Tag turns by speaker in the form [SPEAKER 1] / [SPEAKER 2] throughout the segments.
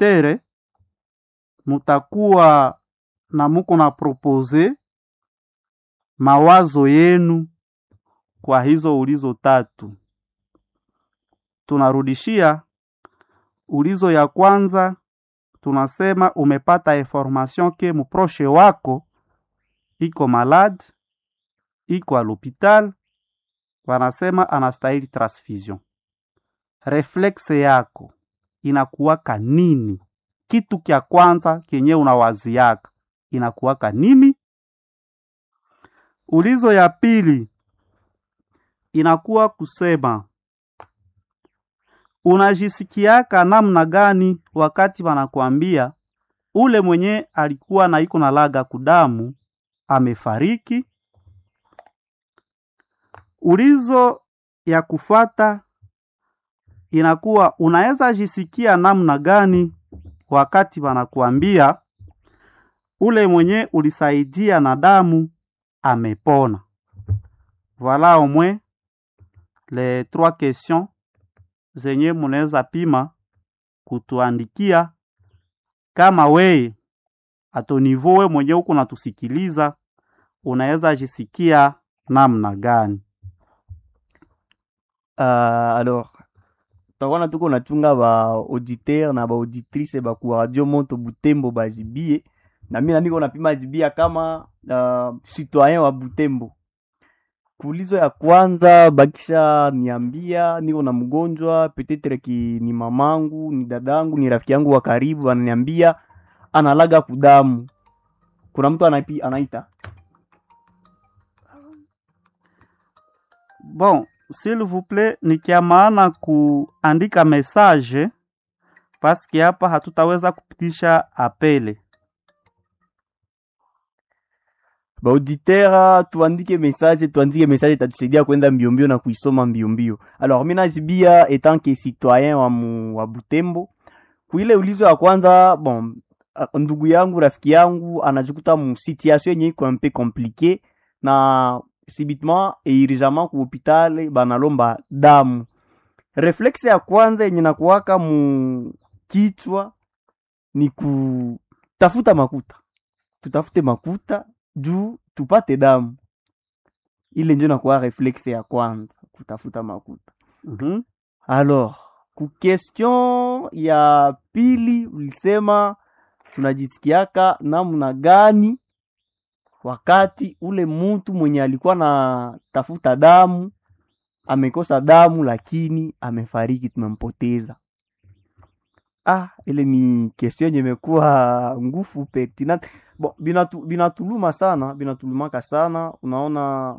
[SPEAKER 1] auditere mutakuwa na muko na propose mawazo yenu kwa hizo ulizo tatu. Tunarudishia ulizo ya kwanza, tunasema umepata information ke muproche wako iko malade, iko à l'hôpital, wanasema anastahili transfusion. Reflexe yako inakuwaka nini? Kitu kya kwanza kenye unawaziaka inakuwaka nini? Ulizo ya pili inakuwa kusema unajisikiaka namna gani wakati wanakuambia ule mwenye alikuwa na iko na laga kudamu amefariki. Ulizo ya kufuata inakuwa unaweza jisikia namna gani wakati wanakuambia ule mwenye ulisaidia na damu amepona. Voilà au moins les 3 questions zenye munaweza pima kutuandikia kama we ato niveau we mwenye uko natusikiliza unaweza jisikia namna gani.
[SPEAKER 2] Alors tawana tuko nachunga ba auditeur na ba auditrice ba ku Radio Moto Butembo bajibie na mimi niko napima jibia kama citoyen wa Butembo. Kuulizo ya kwanza bakisha niambia niko na mgonjwa, peut-être ki ni mamangu, ni dadangu, ni rafiki yangu wa karibu, ananiambia analaga kudamu. Kuna mtu anaita.
[SPEAKER 1] Bon, s'il vous plaît, nikia maana kuandika message parce que hapa hatutaweza kupitisha apele.
[SPEAKER 2] Ba auditeur tuandike message tatusaidia kwenda mbio na kuisoma mbio. Alors mimi najibia etant que citoyen wa Butembo. Kuile ulizo ya kwanza, bon, ndugu yangu, rafiki yangu anajikuta mu situation yenye iko un peu compliquée na subitement et urgemment ku hopital banalomba damu. Reflexe ya kwanza yenye nakuwaka mu kichwa ni kutafuta makuta. Tutafute makuta juu tupate damu. Ile ndio nakuwa reflexe ya kwanza, kutafuta makuta. Alors, ku question ya pili ulisema tunajisikiaka namna gani wakati ule mtu mwenye alikuwa na tafuta damu amekosa damu lakini amefariki, tumempoteza. Ile ni question yenye imekuwa ngufu pertinent. Bon, binatulumaka sana. Unaona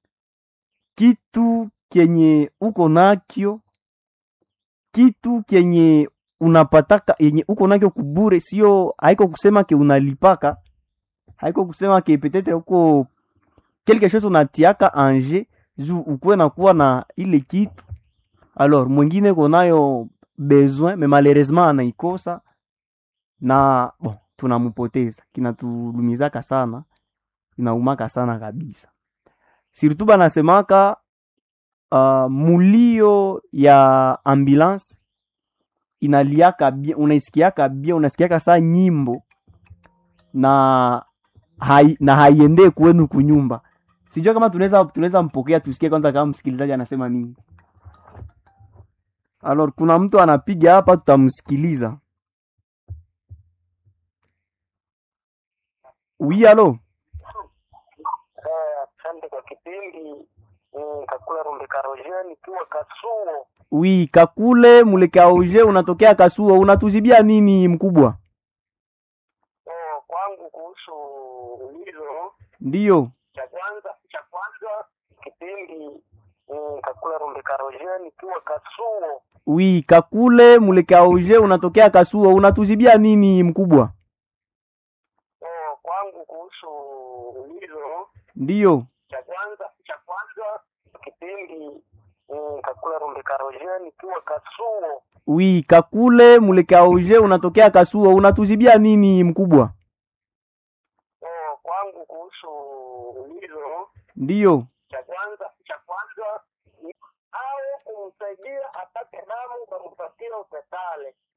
[SPEAKER 2] kitu kenye uko nakyo, kitu kenye unapataka yenye uko nakyo kubure, sio haiko kusema ke unalipaka, haiko kusema ke peut-être uko quelque chose unatiaka anje juu ukwe na kuwa na ile kitu. Alors mwingine konayo besoin mais malheureusement anaikosa na bon tunamupoteza. Kinatulumizaka sana, inaumaka sana kabisa. Surtout banasemaka mulio ya ambulance inaliaka bien, unasikiaka saa nyimbo na haiende kwenu kunyumba. Sijua kama tunaweza mpokea tusikie kwanza kama msikilizaji anasema nini. Alors kuna mtu anapiga hapa, tutamsikiliza. Oui, allo.
[SPEAKER 3] Asante kwa kipindi. Kakule Muleka Roger nikiwa Kasuo.
[SPEAKER 2] Oui, Kakule Muleka Roger unatokea Kasuo. Unatujibia nini mkubwa?
[SPEAKER 3] Kwangu kuhusu hilo.
[SPEAKER 2] Ndio.
[SPEAKER 3] Cha kwanza kipindi Kakule Muleka Roger nikiwa Kasuo.
[SPEAKER 2] Oui, Kakule Muleka Roger unatokea Kasuo. Unatujibia nini mkubwa?
[SPEAKER 3] Kwangu kuhusu hilo.
[SPEAKER 2] Ndio.
[SPEAKER 3] Cha kwanza kipindi Kakule Muleka Roger nikiwa Kasuo.
[SPEAKER 2] Oui, Kakule Muleka Roger unatokea Kasuo. Unatujibia nini mkubwa?
[SPEAKER 3] Kwangu kuhusu hilo.
[SPEAKER 2] Ndio.
[SPEAKER 3] Cha kwanza au kumsaidia apate damu kwa kupatia hospitali.